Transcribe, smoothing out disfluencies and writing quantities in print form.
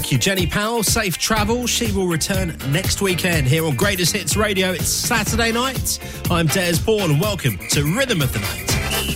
Thank you, Jenny Powell. Safe travel. She will return next weekend here on Greatest Hits Radio. It's Saturday night. I'm Des Bourne and welcome to Rhythm of the Night.